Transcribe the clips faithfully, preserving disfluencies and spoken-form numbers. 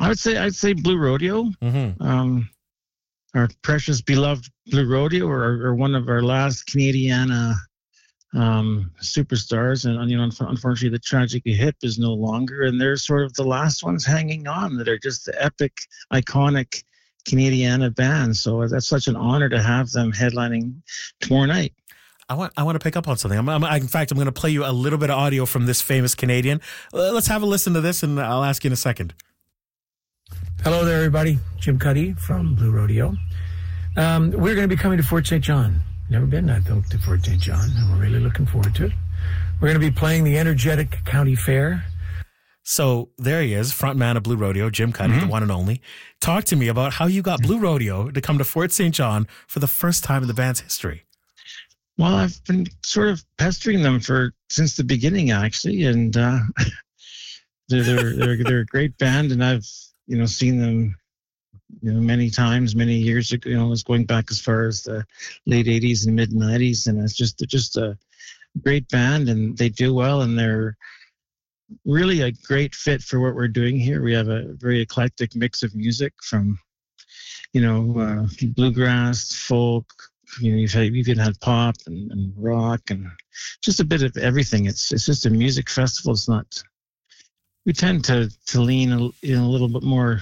I would say I'd say Blue Rodeo. Mm-hmm. Um, our precious beloved Blue Rodeo, or, or one of our last Canadiana um, superstars, and you know, unfortunately, the Tragically Hip is no longer, and they're sort of the last ones hanging on that are just the epic, iconic Canadiana band. So that's such an honor to have them headlining tomorrow night. I want I want to pick up on something. I'm, I'm, in fact, I'm going to play you a little bit of audio from this famous Canadian. Uh, let's have a listen to this, and I'll ask you in a second. Hello there, everybody. Jim Cuddy from Blue Rodeo. Um, we're going to be coming to Fort Saint John. Never been, I think, to Fort Saint John, and we're really looking forward to it. We're going to be playing the Energetic County Fair. So there he is, front man of Blue Rodeo, Jim Cuddy, mm-hmm. the one and only. Talk to me about how you got Blue Rodeo to come to Fort Saint John for the first time in the band's history. Well, I've been sort of pestering them for since the beginning, actually, and uh, they're, they're they're they're a great band, and I've you know seen them you know many times, many years ago. You know, it's going back as far as the late eighties and mid nineties, and it's just they're just a great band, and they do well, and they're really a great fit for what we're doing here. We have a very eclectic mix of music from you know uh, bluegrass, folk. You know, you've had, you've even had pop and, and rock and just a bit of everything. It's it's just a music festival. It's not. We tend to to lean a, you know, a little bit more.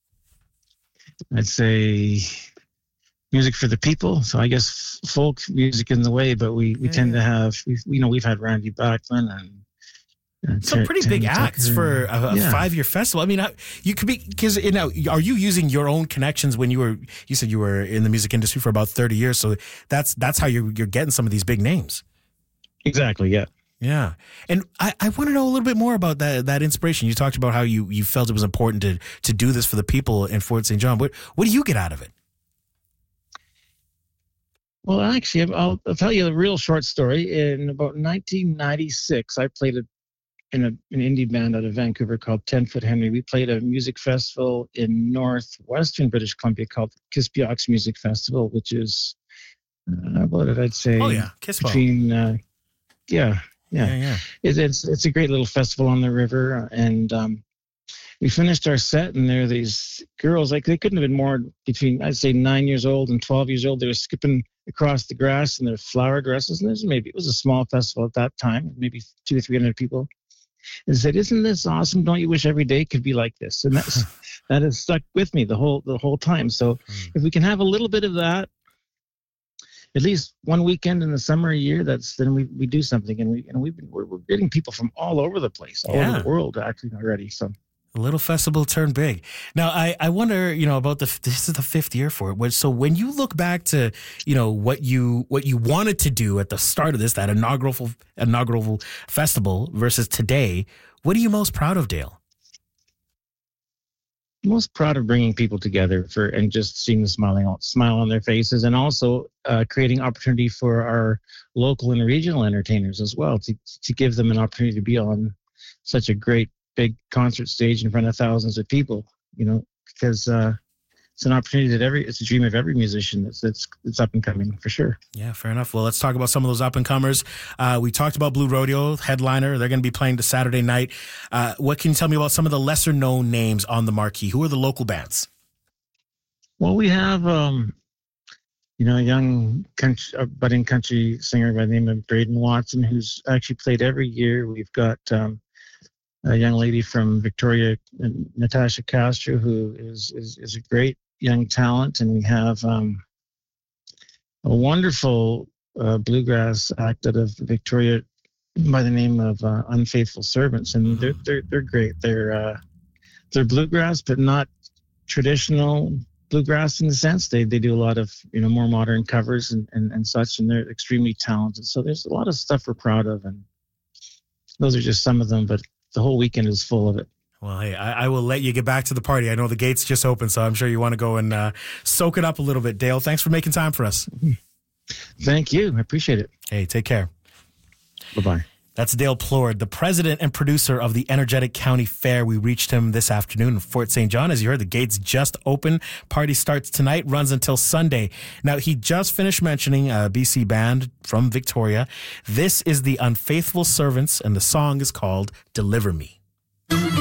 I'd say music for the people. So I guess folk music in the way, but we, we yeah. tend to have. We, you know, we've had Randy Bachman and. And Some pretty big acts for a, a yeah. five-year festival. I mean, you could be because you know, are you using your own connections when you were? You said you were in the music industry for about thirty years, so that's that's how you're you're getting some of these big names. Exactly. Yeah. Yeah, and I, I want to know a little bit more about that that inspiration. You talked about how you, you felt it was important to to do this for the people in Fort Saint John. What what do you get out of it? Well, actually, I'll, I'll tell you a real short story. In about nineteen ninety-six, I played a in a, an indie band out of Vancouver called Ten Foot Henry. We played a music festival in northwestern British Columbia called Kispiox Music Festival, which is, uh, what did I say? Oh, yeah, Kispo. Between, uh, yeah, yeah. yeah, yeah. It, it's it's a great little festival on the river. And um, we finished our set, and there are these girls, like they couldn't have been more between, I'd say, nine years old and twelve years old. They were skipping across the grass in their flower dresses. And there's maybe, it was a small festival at that time, maybe two or three hundred people. And said, "Isn't this awesome? Don't you wish every day could be like this?" And that's that has stuck with me the whole the whole time. So mm. if we can have a little bit of that, at least one weekend in the summer a year, that's then we, we do something. And we and we've been we're, we're getting people from all over the place, all yeah. over the world actually already. So a little festival turned big. Now, I, I wonder, you know, about the, this is the fifth year for it. So when you look back to, you know, what you, what you wanted to do at the start of this, that inaugural, inaugural festival versus today, what are you most proud of, Dale? Most proud of bringing people together for, and just seeing the smiling, smile on their faces, and also uh, creating opportunity for our local and regional entertainers as well, to, to give them an opportunity to be on such a great, big concert stage in front of thousands of people, you know, because uh, it's an opportunity that every, it's a dream of every musician that's, that's, that's up and coming for sure. Yeah, fair enough. Well, let's talk about some of those up and comers. Uh, we talked about Blue Rodeo, headliner. They're going to be playing the Saturday night. Uh, what can you tell me about some of the lesser known names on the marquee? Who are the local bands? Well, we have, um, you know, a young country, a budding country singer by the name of Braden Watson, who's actually played every year. We've got, um, a young lady from Victoria, Natasha Castro, who is, is, is a great young talent. And we have um, a wonderful uh, bluegrass act out of Victoria by the name of uh, Unfaithful Servants. And they're, they're, they're great. They're, uh, they're bluegrass, but not traditional bluegrass in the sense. They, they do a lot of, you know, more modern covers and, and, and such, and they're extremely talented. So there's a lot of stuff we're proud of. And those are just some of them, but the whole weekend is full of it. Well, hey, I, I will let you get back to the party. I know the gates just opened, so I'm sure you want to go and uh, soak it up a little bit. Dale, thanks for making time for us. Thank you. I appreciate it. Hey, take care. Bye-bye. That's Dale Plourde, the president and producer of the Energetic County Fair. We reached him this afternoon in Fort Saint John. As you heard, the gates just open. Party starts tonight, runs until Sunday. Now, he just finished mentioning a B C band from Victoria. This is the Unfaithful Servants, and the song is called Deliver Me.